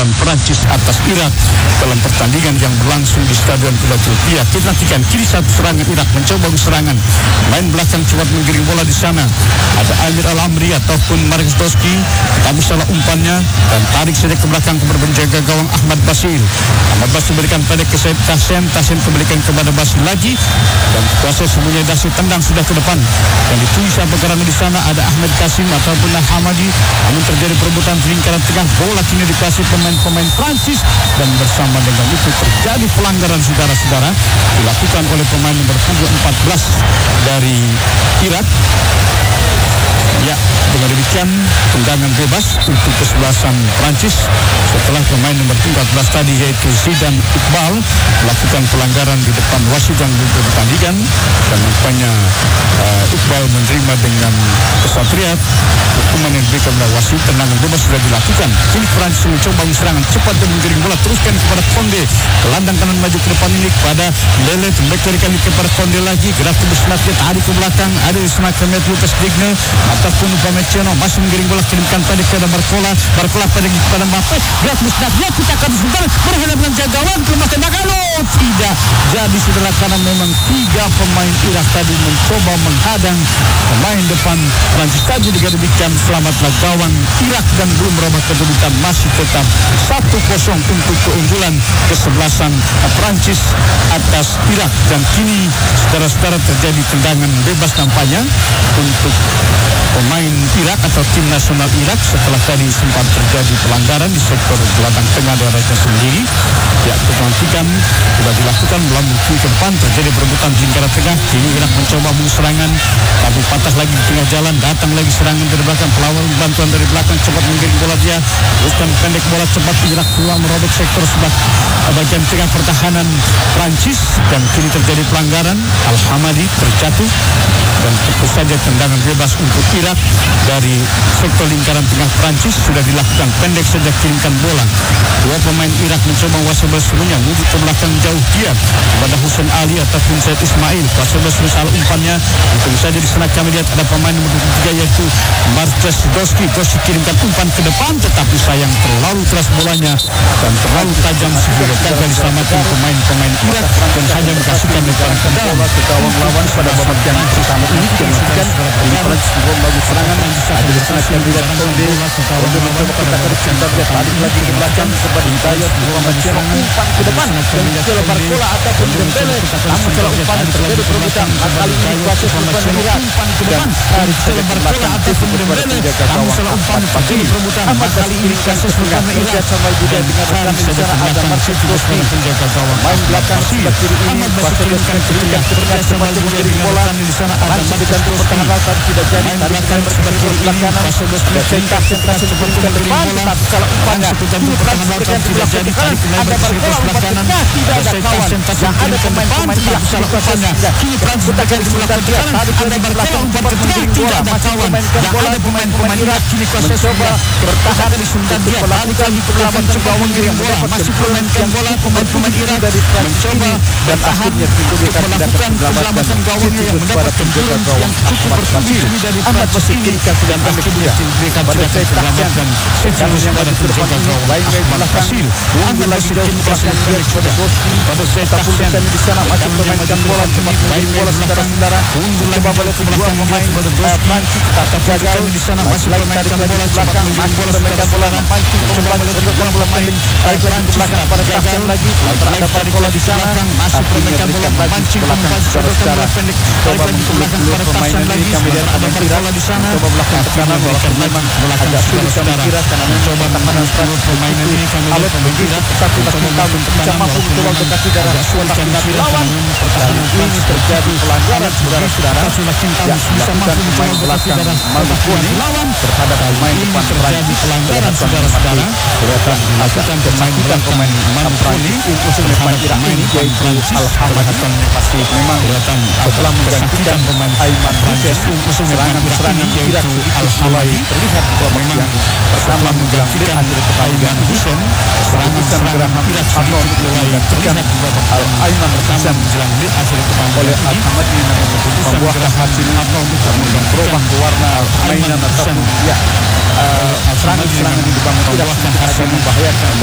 keunggulan Prancis atas Irak dalam pertandingan yang berlangsung di Stadion Philadelphia. Kita nantikan kiri satu serangan Irak mencoba serangan, main belakang cepat menggiring bola di sana. Ada Amir Al-Amri ataupun Marek Doski, tapi salah umpannya dan tarik saja ke belakang kepada penjaga gawang Ahmad Basil. Ahmad Basil berikan pendek ke Said Tasem, Tasem kembalikan kepada Basil lagi dan kuasa sembunyi Dasi tendang sudah ke depan dan ditunggu siapa karena di sana ada Ahmed Kasim ataupun Hamadi. Namun terjadi perebutan di lingkaran tengah, bola kini dikuasai pemain-pemain Prancis dan bersama dengan itu terjadi pelanggaran saudara-saudara dilakukan oleh pemain nomor punggung 14 dari Irak. Ya, dengan demikian tendangan bebas untuk kesebelasan Prancis setelah pemain nomor 14 tadi yaitu Zidane Iqbal melakukan pelanggaran di depan wasit yang bertandingan dan nampaknya Iqbal menerima dengan kesatria hukuman yang diberikan oleh wasit. Tendangan bebas sudah dilakukan. Kini Prancis mencoba serangan cepat dan menggiring bola teruskan kepada Konde, gelandang kanan maju ke depan ini kepada Lele, kembali kali kepada Konde lagi, gerak ke belakang, tarik ke belakang, ada di sana ke Lucas Digne ataupun Upamecano masih menggiring bola, kirimkan pendek kepada Barcola pendek kepada Mbappe, gerak ke belakang, dia kita akan sebentar berhadapan dengan jagawan kemas tembakan, tidak jadi setelah karena memang tiga pemain Irak tadi mencoba menghadang pemain depan Prancis tadi. Dengan demikian selamatlah gawang Irak dan belum merubah kedudukan, masih tetap 1-0 untuk keunggulan kesebelasan Prancis atas Irak. Dan kini saudara-saudara terjadi tendangan bebas nampaknya untuk pemain Irak atau tim nasional Irak setelah tadi sempat terjadi pelanggaran di sektor gelandang tengah daerahnya sendiri. Ya, kita nantikan sudah dilakukan melambung ke depan, terjadi perebutan di lingkaran tengah. Kini Irak mencoba serangkan tapi patah lagi di tengah jalan, datang lagi serangan dari belakang, pelawar bantuan dari belakang cepat menggiring bola dia, teruskan pendek bola cepat Irak keluar merobek sektor sebelah bagian tengah pertahanan Prancis dan kini terjadi pelanggaran. Al-Hamadi terjatuh dan tentu saja tendangan bebas untuk Irak dari sektor lingkaran tengah Prancis sudah dilakukan. Pendek saja kirimkan bola. Dua pemain Irak mencoba kuasa bersembunyi menuju ke belakang jauh dia kepada Hussein Ali ataupun Said Ismail. Kuasa bersembunyi salah umpannya. Tentu saja di sana kami lihat ada pemain nomor 3 yaitu Marques Doski. Doski kirimkan umpan ke depan tetapi sayang terlalu keras bolanya dan terlalu tajam sehingga gagal diselamatkan pemain-pemain Irak dan hanya dikasihkan depan ke dalam ke gawang lawan pada babak yang pertama ini. Kemudian ini Prancis belum bagus serangan, ada di sana kami lihat Konde mencoba katakan sebentar dia tarik lagi ke belakang kepada Dayot Upamecano, umpan ke depan dan ke Barcola ataupun Dembele, namun setelah umpan terjadi perebutan kali ini kuasa umpan Irak dan tarik ke belakang ataupun Dembele, namun setelah umpan terjadi perebutan kali ini kuasa umpan Irak sama juga dengan rekan di sana ada Marques Doski, main belakang sebelah kiri ini kuasa umpan terikat ke tengah cepat menggiring bola di sana ada diganti pertahanan lawan tidak jadi, tarik ke sebelah kanan ada sentrasi seperti ke depan tetapi salah umpannya kini Prancis dengan sebelah kiri kanan ada Barcola umpan ke tengah, tidak ada kawan yang ada pemain-pemain Irak salah umpannya kini Prancis dengan sebelah kiri kanan tarik ke belakang umpan menggiring bola, masih memainkan bola pemain-pemain Irak kini mencoba bertahan untuk melakukan perlawanan gawang menggiring bola, masih memainkan bola pemain-pemain Irak dari Prancis ini dan akhirnya itu dia melakukan perlawanan gawang yang mendapat penjaga gawang cukup bertubi dari Ahmad Basil kini kasih dan akhirnya pada Said Tasem kali yang maju ke depan ini lain-lain belakang unggul lagi dari belakang dia kepada Doski ataupun kami di sana masih memainkan bola cepat menggiring bola saudara-saudara coba balik kedua pemain Prancis tak gagal masih lagi tarik lagi ke belakang masih memainkan bola pancing kembali ke bola main tarik lagi ke belakang pada Tasem lagi ada Barcola di sana masih memainkan bola pancing belakang saudara-saudara coba mengulur pemain ini kami lihat ada Barcola di sana coba belakang ke kanan walaupun memang agak sulit kami kira karena mencoba tahanan pemain ini alat begitu satu lagi tahun bisa mampu mencoba untuk kasih darah suara Nabi lawan dan ini terjadi pelanggaran saudara-saudara yang dilakukan pemain belakang Malukuan lawan terhadap pemain depan Prancis pelanggaran saudara-saudara kelihatan agak kesakitan pemain Prancis musuh depan Irak ini yaitu Al-Hamadi pasti memang setelah menggantikan pemain Aiman Hussein serangan-serangan Irak mulai terlihat di babak yang pertama menggantikan dari pertandingan Hussein serangan Graham Arnold mulai terlihat di babak Aiman Hussein oleh Al-Hamadi membuahkan hasil berubah ke warna mainan ataupun ya serangan-serangan di depan Irak akan membahayakan